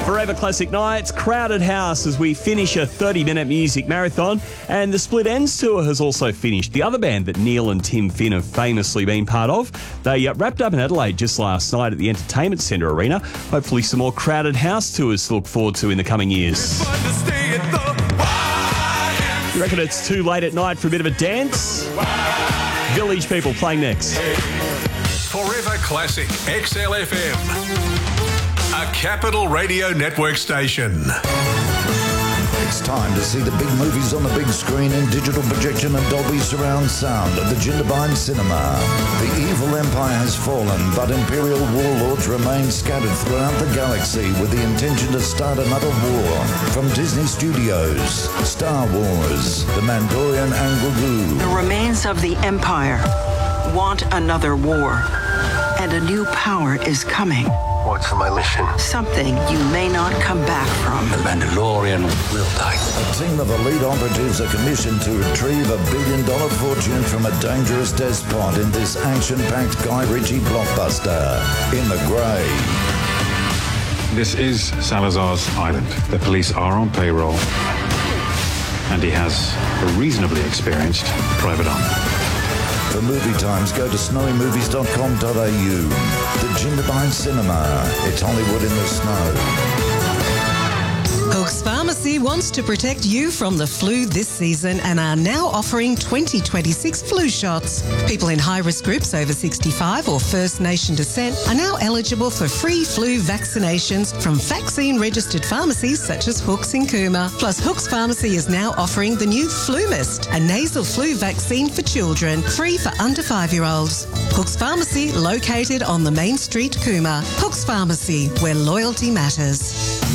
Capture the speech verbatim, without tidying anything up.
Forever Classic Nights, Crowded House as we finish a thirty-minute music marathon, and the Split Ends tour has also finished. The other band that Neil and Tim Finn have famously been part of, they uh, wrapped up in Adelaide just last night at the Entertainment Centre Arena. Hopefully some more Crowded House tours to look forward to in the coming years. You reckon it's too late at night for a bit of a dance? Village People playing next. Forever Classic X L F M, a Capital Radio Network station. It's time to see the big movies on the big screen in digital projection and Dolby surround sound at the Jindabyne Cinema. The evil empire has fallen, but Imperial warlords remain scattered throughout the galaxy with the intention to start another war. From Disney Studios, Star Wars, The Mandalorian and Grogu. The remains of the empire want another war, and a new power is coming. What's my mission? Something you may not come back from. The Mandalorian will die. A team of elite operatives are commissioned to retrieve a billion-dollar fortune from a dangerous despot in this action-packed Guy Ritchie blockbuster, In the Grey. This is Salazar's island. The police are on payroll, and he has a reasonably experienced private army. For movie times, go to snowy movies dot com dot a u. The Jindabyne Cinema. It's Hollywood in the snow. Hooks Pharmacy wants to protect you from the flu this season and are now offering twenty twenty-six flu shots. People in high-risk groups over sixty-five or First Nation descent are now eligible for free flu vaccinations from vaccine-registered pharmacies such as Hooks in Cooma. Plus, Hooks Pharmacy is now offering the new Flu Mist, a nasal flu vaccine for children, free for under five-year-olds. Hooks Pharmacy, located on the Main Street, Cooma. Hooks Pharmacy, where loyalty matters.